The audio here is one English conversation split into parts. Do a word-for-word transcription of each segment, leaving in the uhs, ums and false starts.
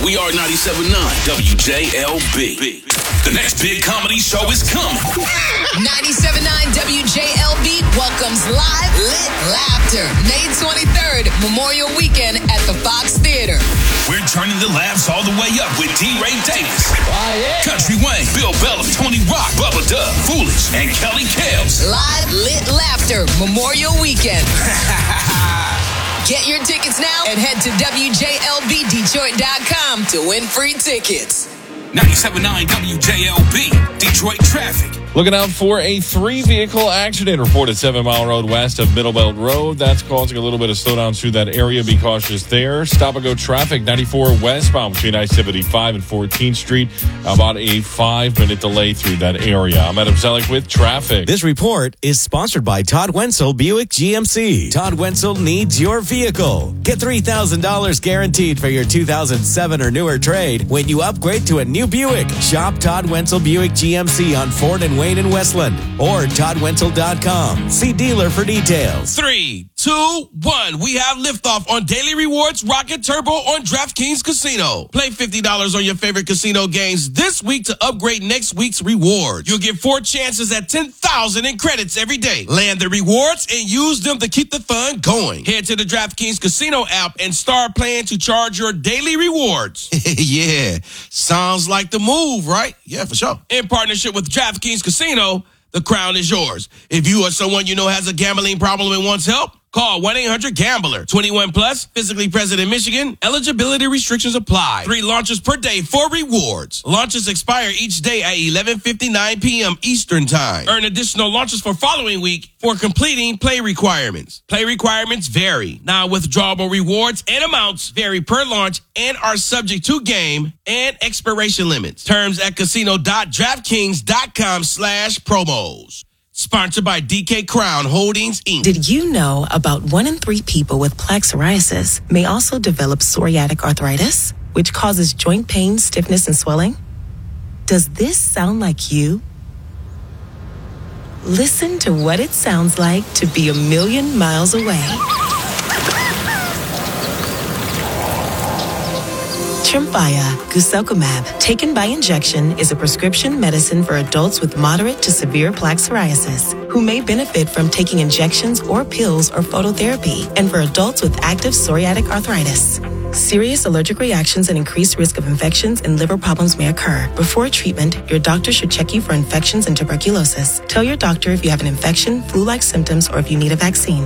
We are ninety-seven point nine W J L B. The next big comedy show is coming. ninety-seven point nine W J L B welcomes live lit laughter. May twenty-third, Memorial Weekend at the Fox Theater. We're turning the laughs all the way up with D. Ray Davis, oh, yeah. Country Wayne, Bill Bellum, Tony Rock, Bubba Dub, Foolish, and Kelly Kales. Live lit laughter, Memorial Weekend. Get your tickets now and head to W J L B Detroit dot com to win free tickets. ninety-seven point nine W J L B, Detroit traffic. Looking out for a three-vehicle accident reported Seven Mile Road west of Middle Belt Road. That's causing a little bit of slowdown through that area. Be cautious there. Stop-and-go traffic, ninety-four westbound between I seventy-five and fourteenth Street. About a five-minute delay through that area. I'm Adam Selleck with traffic. This report is sponsored by Todd Wenzel Buick G M C. Todd Wenzel needs your vehicle. Get three thousand dollars guaranteed for your two thousand seven or newer trade when you upgrade to a new Buick. Shop Todd Wenzel Buick G M C on Ford and Wayne in Westland or Todd Wenzel dot com. See dealer for details. Three, two, one. We have liftoff on Daily Rewards Rocket Turbo on DraftKings Casino. Play fifty dollars on your favorite casino games this week to upgrade next week's rewards. You'll get four chances at ten thousand in credits every day. Land the rewards and use them to keep the fun going. Head to the DraftKings Casino app and start playing to charge your daily rewards. Yeah, sounds like the move, right? Yeah, for sure. In partnership with DraftKings Casino, the crown is yours. If you or someone you know has a gambling problem and wants help, call one eight hundred gambler. twenty-one plus, physically present in Michigan. Eligibility restrictions apply. Three launches per day for rewards. Launches expire each day at eleven fifty-nine p.m. Eastern Time. Earn additional launches for following week for completing play requirements. Play requirements vary. Now, withdrawable rewards and amounts vary per launch and are subject to game and expiration limits. Terms at casino.draftkings.com slash promos. Sponsored by D K Crown Holdings, Incorporated. Did you know about one in three people with plaque psoriasis may also develop psoriatic arthritis, which causes joint pain, stiffness, and swelling? Does this sound like you? Listen to what it sounds like to be a million miles away. Tremfya guselkumab, taken by injection, is a prescription medicine for adults with moderate to severe plaque psoriasis who may benefit from taking injections or pills or phototherapy, and for adults with active psoriatic arthritis. Serious allergic reactions and increased risk of infections and liver problems may occur. Before treatment, your doctor should check you for infections and tuberculosis. Tell your doctor if you have an infection, flu-like symptoms, or if you need a vaccine.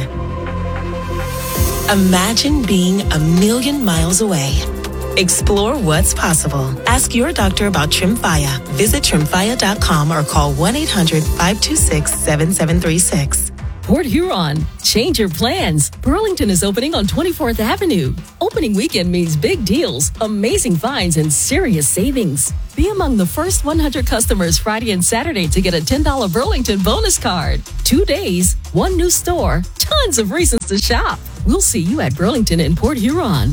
Imagine being a million miles away. Explore what's possible. Ask your doctor about Tremfya. Visit tremfya dot com or call one eight hundred five two six seven seven three six. Port Huron, change your plans. Burlington is opening on twenty-fourth Avenue. Opening weekend means big deals, amazing finds, and serious savings. Be among the first one hundred customers Friday and Saturday to get a ten dollars Burlington bonus card. Two days, one new store, tons of reasons to shop. We'll see you at Burlington in Port Huron.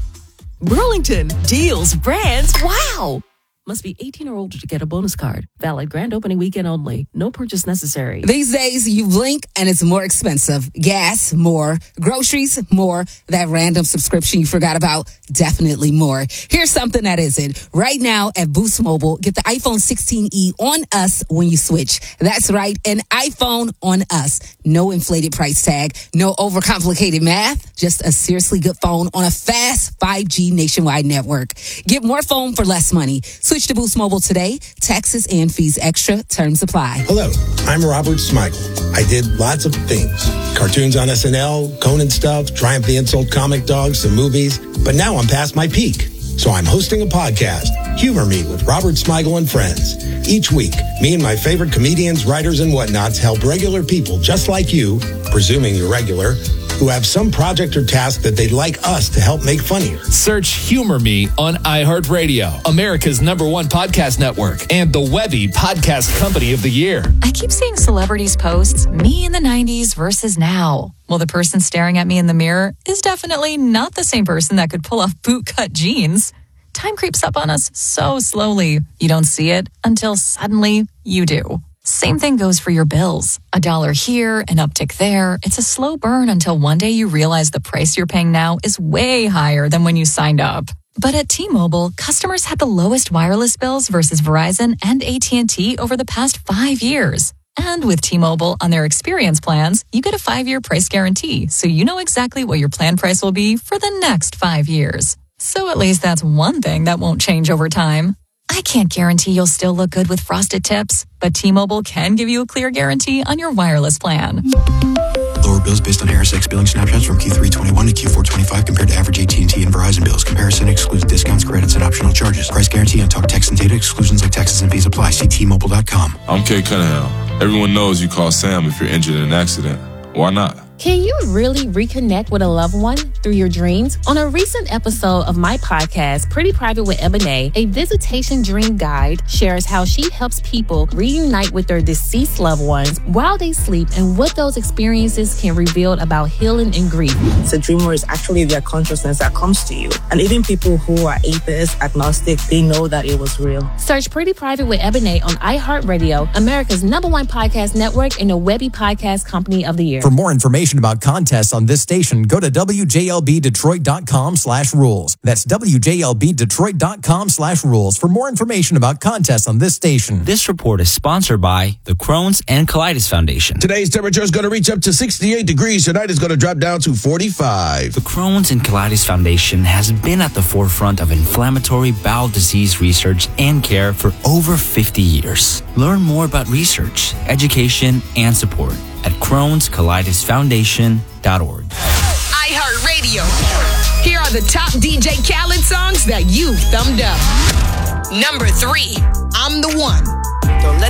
Burlington, deals, brands, wow! Must be eighteen or older to get a bonus card. Valid grand opening weekend only. No purchase necessary. These days, you blink and it's more expensive. Gas, more. Groceries, more. That random subscription you forgot about, definitely more. Here's something that isn't. Right now at Boost Mobile, get the iPhone sixteen e on us when you switch. That's right, an iPhone on us. No inflated price tag, no overcomplicated math, just a seriously good phone on a fast five G nationwide network. Get more phone for less money. Switch to Boost Mobile today. Taxes and fees extra. Terms apply. Hello, I'm Robert Smigel. I did lots of things. Cartoons on S N L, Conan stuff, Triumph the Insult comic dogs, some movies. But now I'm past my peak. So I'm hosting a podcast, Humor Me with Robert Smigel and Friends. Each week, me and my favorite comedians, writers, and whatnots help regular people just like you, presuming you're regular, who have some project or task that they'd like us to help make funnier. Search Humor Me on iHeartRadio, America's number one podcast network, and the Webby Podcast Company of the Year. I keep seeing celebrities post me in the nineties versus now. Well, the person staring at me in the mirror is definitely not the same person that could pull off bootcut jeans. Time creeps up on us so slowly. You don't see it until suddenly you do. Same thing goes for your bills. A dollar here, an uptick there. It's a slow burn until one day you realize the price you're paying now is way higher than when you signed up. But at T-Mobile, customers had the lowest wireless bills versus Verizon and A T and T over the past five years. And with T-Mobile on their experience plans, you get a five-year price guarantee, so you know exactly what your plan price will be for the next five years. So at least that's one thing that won't change over time. I can't guarantee you'll still look good with frosted tips, but T-Mobile can give you a clear guarantee on your wireless plan. Lower bills based on ErisX billing snapshots from Q three twenty-one to Q four twenty-five compared to average A T and T and Verizon bills. Comparison excludes discounts, credits, and optional charges. Price guarantee on talk, text, and data. Exclusions like taxes and fees apply. See T Mobile dot com. I'm Kay Cunningham. Everyone knows you call Sam if you're injured in an accident. Why not? Can you really reconnect with a loved one through your dreams? On a recent episode of my podcast, Pretty Private with Ebony, a visitation dream guide shares how she helps people reunite with their deceased loved ones while they sleep and what those experiences can reveal about healing and grief. The dreamer is actually their consciousness that comes to you. And even people who are atheists, agnostic, they know that it was real. Search Pretty Private with Ebony on iHeartRadio, America's number one podcast network and a Webby Podcast Company of the Year. For more information about contests on this station, go to W J L B Detroit dot com slash rules. That's W J L B Detroit dot com slash rules for more information about contests on this station. This report is sponsored by the Crohn's and Colitis Foundation. Today's temperature is going to reach up to sixty-eight degrees. Tonight is going to drop down to forty-five. The Crohn's and Colitis Foundation has been at the forefront of inflammatory bowel disease research and care for over fifty years. Learn more about research, education, and support at Crohn's Colitis Foundation dot org. iHeartRadio. Here are the top D J Khaled songs that you thumbed up. Number three, I'm the One. Don't let